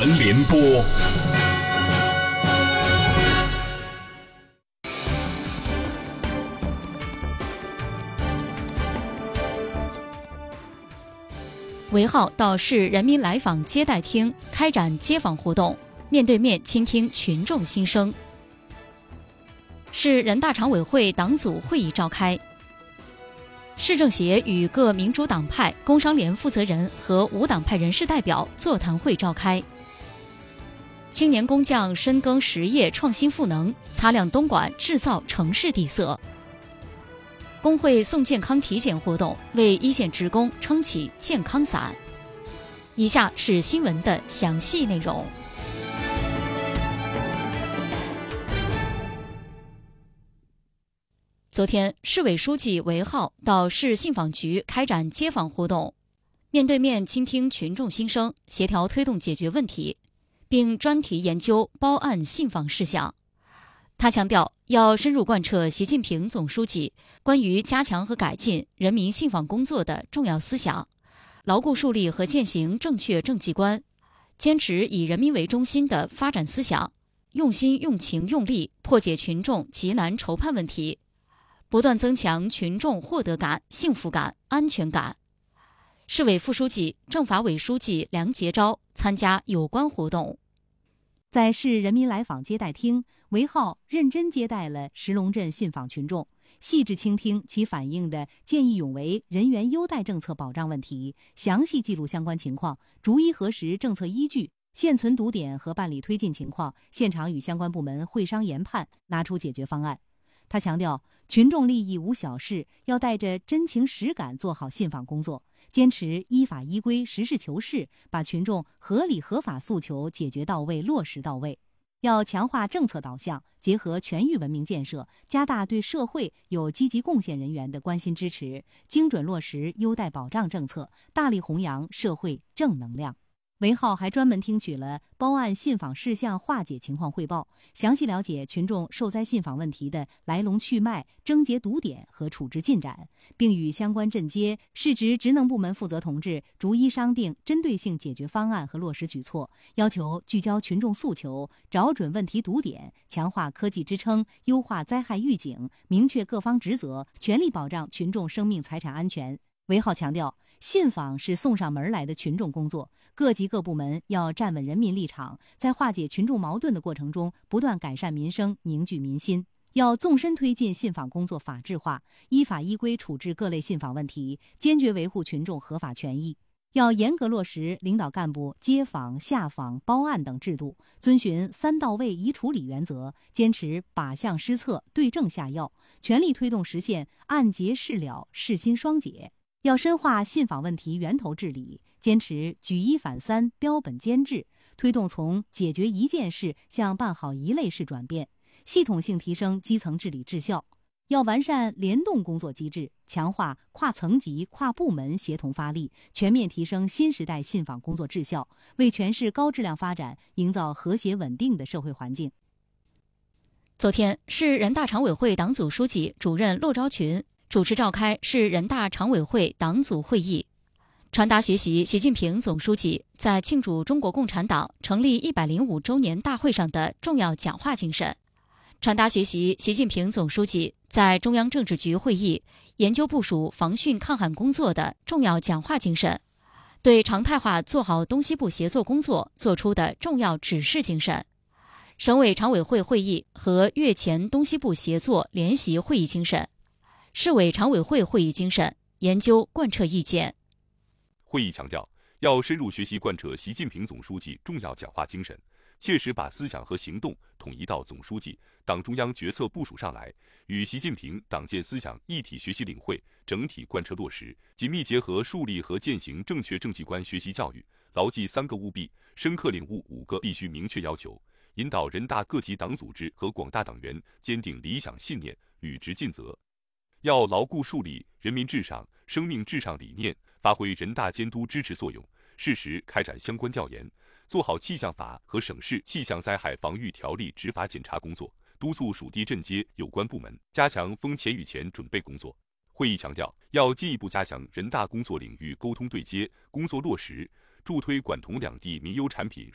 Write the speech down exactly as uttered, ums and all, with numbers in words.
闻联播。 为号到市人民来访接待厅开展街访活动，面对面倾听群众心声。市人大常委会党组会议召开。市政协与各民主党派、工商联负责人和无党派人士代表座谈会召开。青年工匠深耕实业创新赋能，擦亮东莞制造城市底色。工会送健康体检活动为一线职工撑起健康伞。以下是新闻的详细内容。昨天，市委书记韦浩到市信访局开展街访活动，面对面倾听群众心声，协调推动解决问题，并专题研究包案信访事项。他强调，要深入贯彻习近平总书记关于加强和改进人民信访工作的重要思想，牢固树立和践行正确政绩观，坚持以人民为中心的发展思想，用心用情用力破解群众急难愁盼问题，不断增强群众获得感、幸福感、安全感。市委副书记、政法委书记梁杰昭参加有关活动。 在市人民来访接待厅，韦浩认真接待了石龙镇信访群众，细致倾听其反映的见义勇为人员优待政策保障问题，详细记录相关情况，逐一核实政策依据、现存堵点和办理推进情况，现场与相关部门会商研判，拿出解决方案。他强调，群众利益无小事，要带着真情实感做好信访工作，坚持依法依规、实事求是，把群众合理合法诉求解决到位、落实到位。要强化政策导向，结合全域文明建设，加大对社会有积极贡献人员的关心支持，精准落实优待保障政策，大力弘扬社会正能量。韦浩还专门听取了包案信访事项化解情况汇报，详细了解群众受灾信访问题的来龙去脉、症结堵点和处置进展，并与相关镇街、市直职能部门负责同志逐一商定针对性解决方案和落实举措，要求聚焦群众诉求，找准问题堵点，强化科技支撑，优化灾害预警，明确各方职责，全力保障群众生命财产安全。韦浩强调，信访是送上门来的群众工作，各级各部门要站稳人民立场，在化解群众矛盾的过程中，不断改善民生，凝聚民心。要纵深推进信访工作法治化，依法依规处置各类信访问题，坚决维护群众合法权益。要严格落实领导干部接访、下访、包案等制度，遵循三到位一处理原则，坚持靶向施策、对症下药，全力推动实现案结事了、事心双解。要深化信访问题源头治理，坚持举一反三、标本兼治，推动从解决一件事向办好一类事转变，系统性提升基层治理质效。要完善联动工作机制，强化跨层级、跨部门协同发力，全面提升新时代信访工作质效，为全市高质量发展营造和谐稳定的社会环境。 昨天，市人大常委会党组书记、主任骆昭群主持召开市人大常委会党组会议，传达学习习近平总书记在庆祝中国共产党成立一百零五周年大会上的重要讲话精神，传达学习习近平总书记在中央政治局会议研究部署防汛抗旱工作的重要讲话精神，对常态化做好东西部协作工作作出的重要指示精神，省委常委会会议和月前东西部协作联席会议精神，市委常委会会议精神，研究贯彻意见。 会议强调，要深入学习贯彻习近平总书记重要讲话精神，切实把思想和行动统一到总书记、党中央决策部署上来，与习近平党建思想一体学习领会，整体贯彻落实，紧密结合树立和践行正确政绩观学习教育，牢记三个务必，深刻领悟五个必须明确要求，引导人大各级党组织和广大党员坚定理想信念，履职尽责。要牢固树立人民至上、生命至上理念，发挥人大监督支持作用，适时开展相关调研，做好气象法和省市气象灾害防御条例执法检查工作，督促属地镇街有关部门加强风前雨前准备工作。会议强调，要进一步加强人大工作领域沟通对接、工作落实，助推管同两地民优产品